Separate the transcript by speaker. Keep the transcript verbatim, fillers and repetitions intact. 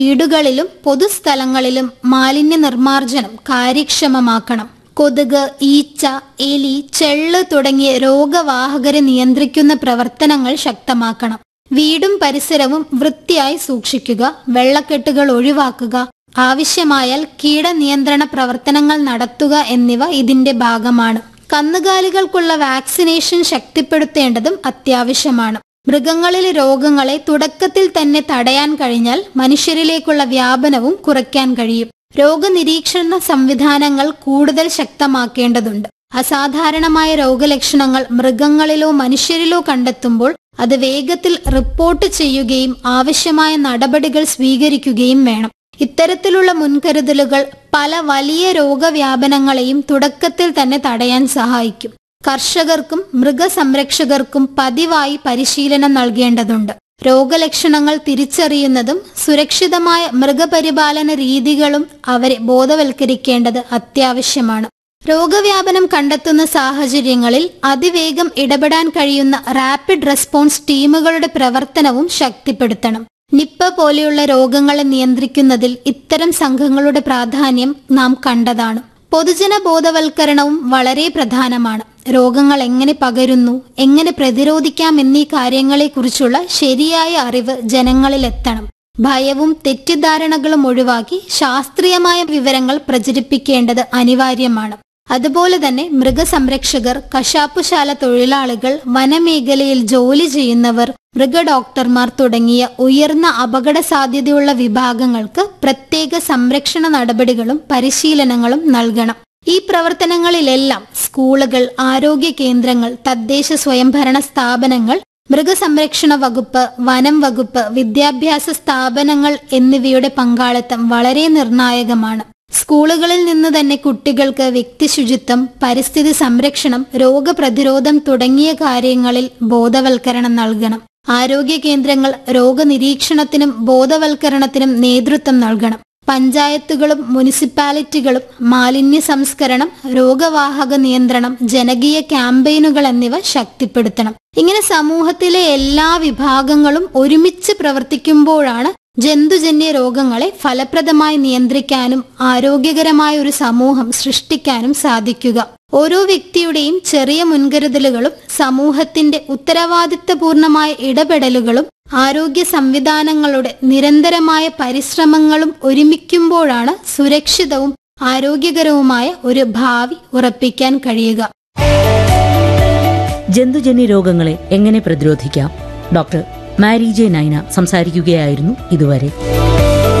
Speaker 1: വീടുകളിലും പൊതുസ്ഥലങ്ങളിലും മാലിന്യ നിർമ്മാർജ്ജനം കാര്യക്ഷമമാക്കണം. കൊതുക്, ഈച്ച, എലി, ചെള്ള് തുടങ്ങിയ രോഗവാഹകരെ നിയന്ത്രിക്കുന്ന പ്രവർത്തനങ്ങൾ ശക്തമാക്കണം. വീടും പരിസരവും വൃത്തിയായി സൂക്ഷിക്കുക, വെള്ളക്കെട്ടുകൾ ഒഴിവാക്കുക, ആവശ്യമായാൽ കീടനിയന്ത്രണ പ്രവർത്തനങ്ങൾ നടത്തുക എന്നിവ ഇതിന്റെ ഭാഗമാണ്. കന്നുകാലികൾക്കുള്ള വാക്സിനേഷൻ ശക്തിപ്പെടുത്തേണ്ടതും അത്യാവശ്യമാണ്. മൃഗങ്ങളിലെ രോഗങ്ങളെ തുടക്കത്തിൽ തന്നെ തടയാൻ കഴിഞ്ഞാൽ മനുഷ്യരിലേക്കുള്ള വ്യാപനവും കുറയ്ക്കാൻ കഴിയും. രോഗനിരീക്ഷണ സംവിധാനങ്ങൾ കൂടുതൽ ശക്തമാക്കേണ്ടതുണ്ട്. അസാധാരണമായ രോഗലക്ഷണങ്ങൾ മൃഗങ്ങളിലോ മനുഷ്യരിലോ കണ്ടെത്തുമ്പോൾ അത് വേഗത്തിൽ റിപ്പോർട്ട് ചെയ്യുകയും ആവശ്യമായ നടപടികൾ സ്വീകരിക്കുകയും വേണം. ഇത്തരത്തിലുള്ള മുൻകരുതലുകൾ പല വലിയ രോഗവ്യാപനങ്ങളെയും തുടക്കത്തിൽ തന്നെ തടയാൻ സഹായിക്കും. കർഷകർക്കും മൃഗസംരക്ഷകർക്കും പതിവായി പരിശീലനം നൽകേണ്ടതുണ്ട്. രോഗലക്ഷണങ്ങൾ തിരിച്ചറിയുന്നതും സുരക്ഷിതമായ മൃഗപരിപാലന രീതികളും അവരെ ബോധവൽക്കരിക്കേണ്ടത് അത്യാവശ്യമാണ്. രോഗവ്യാപനം കണ്ടെത്തുന്ന സാഹചര്യങ്ങളിൽ അതിവേഗം ഇടപെടാൻ കഴിയുന്ന റാപ്പിഡ് റെസ്പോൺസ് ടീമുകളുടെ പ്രവർത്തനവും ശക്തിപ്പെടുത്തണം. നിപ്പ പോലെയുള്ള രോഗങ്ങളെ നിയന്ത്രിക്കുന്നതിൽ ഇത്തരം സംഘങ്ങളുടെ പ്രാധാന്യം നാം കണ്ടതാണ്. പൊതുജന ബോധവൽക്കരണവും വളരെ പ്രധാനമാണ്. രോഗങ്ങൾ എങ്ങനെ പകരുന്നു, എങ്ങനെ പ്രതിരോധിക്കാം എന്നീ കാര്യങ്ങളെക്കുറിച്ചുള്ള ശരിയായ അറിവ് ജനങ്ങളിലെത്തണം. ഭയവും തെറ്റിദ്ധാരണകളും ഒഴിവാക്കി ശാസ്ത്രീയമായ വിവരങ്ങൾ പ്രചരിപ്പിക്കേണ്ടത് അനിവാര്യമാണ്. അതുപോലെ തന്നെ മൃഗസംരക്ഷകർ, കശാപ്പുശാല തൊഴിലാളികൾ, വനമേഖലയിൽ ജോലി ചെയ്യുന്നവർ, മൃഗഡോക്ടർമാർ തുടങ്ങിയ ഉയർന്ന അപകട സാധ്യതയുള്ള വിഭാഗങ്ങൾക്ക് പ്രത്യേക സംരക്ഷണ നടപടികളും പരിശീലനങ്ങളും നൽകണം. ഈ പ്രവർത്തനങ്ങളിലെല്ലാം സ്കൂളുകൾ, ആരോഗ്യ കേന്ദ്രങ്ങൾ, തദ്ദേശ സ്വയംഭരണ സ്ഥാപനങ്ങൾ, മൃഗസംരക്ഷണ വകുപ്പ്, വനം വകുപ്പ്, വിദ്യാഭ്യാസ സ്ഥാപനങ്ങൾ എന്നിവയുടെ പങ്കാളിത്തം വളരെ നിർണായകമാണ്. സ്കൂളുകളിൽ നിന്ന് തന്നെ കുട്ടികൾക്ക് വ്യക്തിശുചിത്വം, പരിസ്ഥിതി സംരക്ഷണം, രോഗപ്രതിരോധം തുടങ്ങിയ കാര്യങ്ങളിൽ ബോധവൽക്കരണം നൽകണം. ആരോഗ്യ കേന്ദ്രങ്ങൾ രോഗനിരീക്ഷണത്തിനും ബോധവൽക്കരണത്തിനും നേതൃത്വം നൽകണം. പഞ്ചായത്തുകളും മുനിസിപ്പാലിറ്റികളും മാലിന്യ സംസ്കരണം, രോഗവാഹക നിയന്ത്രണം, ജനകീയ ക്യാമ്പയിനുകൾ എന്നിവ ശക്തിപ്പെടുത്തണം. ഇങ്ങനെ സമൂഹത്തിലെ എല്ലാ വിഭാഗങ്ങളും ഒരുമിച്ച് പ്രവർത്തിക്കുമ്പോഴാണ് ജന്തുജന്യ രോഗങ്ങളെ ഫലപ്രദമായി നിയന്ത്രിക്കാനും ആരോഗ്യകരമായ ഒരു സമൂഹം സൃഷ്ടിക്കാനും സാധിക്കുക. ഓരോ വ്യക്തിയുടെയും ചെറിയ മുൻകരുതലുകളും സമൂഹത്തിന്റെ ഉത്തരവാദിത്തപൂർണമായ ഇടപെടലുകളും ആരോഗ്യ സംവിധാനങ്ങളുടെ നിരന്തരമായ പരിശ്രമങ്ങളും ഒരുമിക്കുമ്പോഴാണ് സുരക്ഷിതവും ആരോഗ്യകരവുമായ ഒരു ഭാവി ഉറപ്പിക്കാൻ കഴിയുക.
Speaker 2: ജന്തുജന്യ രോഗങ്ങളെ എങ്ങനെ പ്രതിരോധിക്കാം? ഡോക്ടർ മാരി ജെ നൈന സംസാരിക്കുകയായിരുന്നു ഇതുവരെ.